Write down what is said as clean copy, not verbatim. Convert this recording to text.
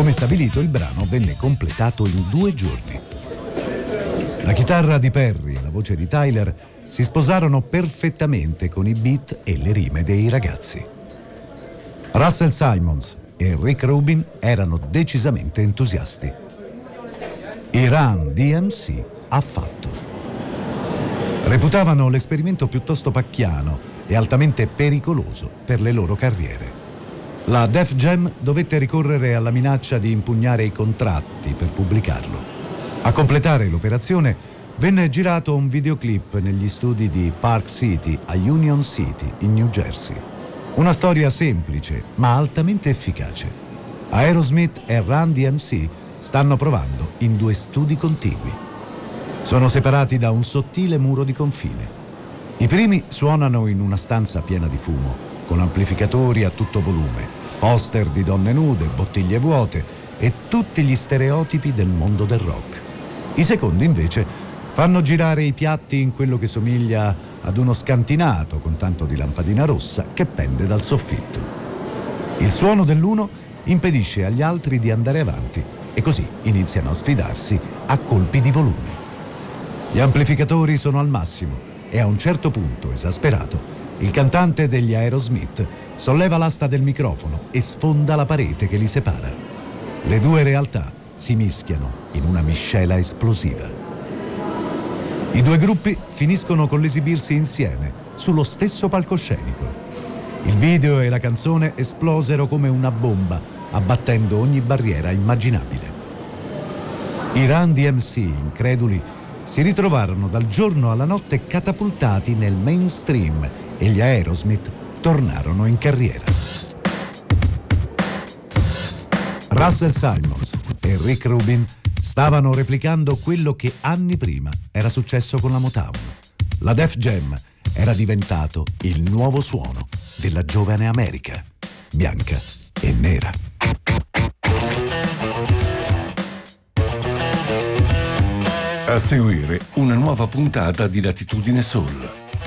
Come stabilito, il brano venne completato in 2 giorni. La chitarra di Perry e la voce di Tyler si sposarono perfettamente con i beat e le rime dei ragazzi. Russell Simmons e Rick Rubin erano decisamente entusiasti. I Run DMC affatto. Reputavano l'esperimento piuttosto pacchiano e altamente pericoloso per le loro carriere. La Def Jam dovette ricorrere alla minaccia di impugnare i contratti per pubblicarlo. A completare l'operazione venne girato un videoclip negli studi di Park City a Union City, in New Jersey. Una storia semplice ma altamente efficace. Aerosmith e Run DMC stanno provando in 2 studi contigui. Sono separati da un sottile muro di confine. I primi suonano in una stanza piena di fumo, con amplificatori a tutto volume, poster di donne nude, bottiglie vuote e tutti gli stereotipi del mondo del rock. I secondi, invece, fanno girare i piatti in quello che somiglia ad uno scantinato con tanto di lampadina rossa che pende dal soffitto. Il suono dell'uno impedisce agli altri di andare avanti e così iniziano a sfidarsi a colpi di volume. Gli amplificatori sono al massimo e a un certo punto, esasperato, il cantante degli Aerosmith solleva l'asta del microfono e sfonda la parete che li separa. Le 2 realtà si mischiano in una miscela esplosiva. I 2 gruppi finiscono con l'esibirsi insieme sullo stesso palcoscenico. Il video e la canzone esplosero come una bomba, abbattendo ogni barriera immaginabile. I Run DMC, increduli, si ritrovarono dal giorno alla notte catapultati nel mainstream e gli Aerosmith tornarono in carriera. Russell Simmons e Rick Rubin stavano replicando quello che anni prima era successo con la Motown. La Def Jam era diventato il nuovo suono della giovane America, bianca e nera. A seguire una nuova puntata di Latitudine Soul.